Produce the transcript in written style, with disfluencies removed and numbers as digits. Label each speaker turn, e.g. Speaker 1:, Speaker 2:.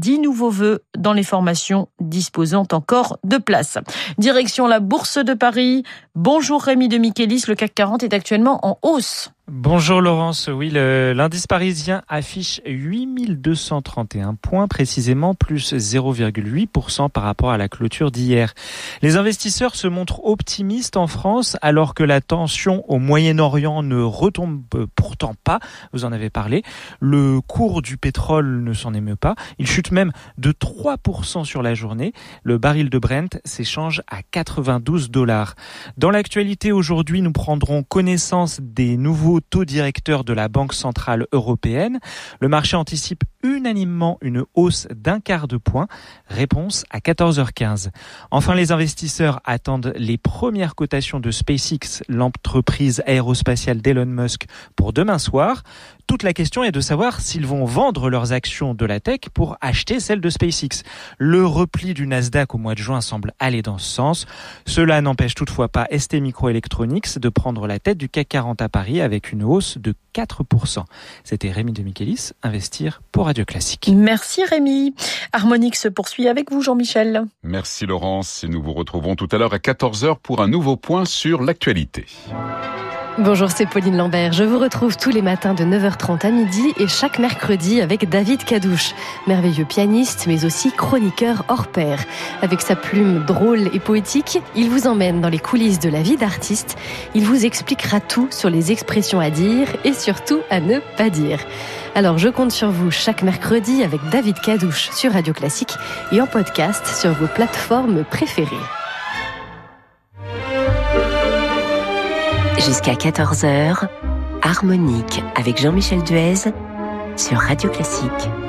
Speaker 1: 10 nouveaux vœux dans les formations disposant encore de place. Direction la Bourse de Paris. Bonjour Rémi de Michelis, le CAC 40 est actuellement en hausse.
Speaker 2: Bonjour Laurence, oui, l'indice parisien affiche 8231 points, précisément plus 0,8% par rapport à la clôture d'hier. Les investisseurs se montrent optimistes en France alors que la tension au Moyen-Orient ne retombe pourtant pas, vous en avez parlé. Le cours du pétrole ne s'en émeut pas, il chute même de 3% sur la journée. Le baril de Brent s'échange à $92. Dans l'actualité aujourd'hui, nous prendrons connaissance des nouveaux taux directeurs de la Banque centrale européenne. Le marché anticipe unanimement une hausse d'0,25 de point. Réponse à 14h15. Enfin, les investisseurs attendent les premières cotations de SpaceX, l'entreprise aérospatiale d'Elon Musk, pour demain soir. Toute la question est de savoir s'ils vont vendre leurs actions de la tech pour acheter celles de SpaceX. Le repli du Nasdaq au mois de juin semble aller dans ce sens. Cela n'empêche toutefois pas STMicroelectronics de prendre la tête du CAC 40 à Paris avec une hausse de 4%. C'était Rémi de Michelis, Investir pour Radio Classique.
Speaker 1: Merci Rémi. Harmonique se poursuit avec vous Jean-Michel.
Speaker 3: Merci Laurence et nous vous retrouvons tout à l'heure à 14h pour un nouveau point sur l'actualité.
Speaker 4: Bonjour, c'est Pauline Lambert. Je vous retrouve tous les matins de 9h30 à midi et chaque mercredi avec David Cadouche, merveilleux pianiste mais aussi chroniqueur hors pair. Avec sa plume drôle et poétique, il vous emmène dans les coulisses de la vie d'artiste. Il vous expliquera tout sur les expressions à dire et surtout à ne pas dire. Alors je compte sur vous chaque mercredi avec David Cadouche sur Radio Classique et en podcast sur vos plateformes préférées.
Speaker 5: Jusqu'à 14h, Harmonique avec Jean-Michel Duez sur Radio Classique.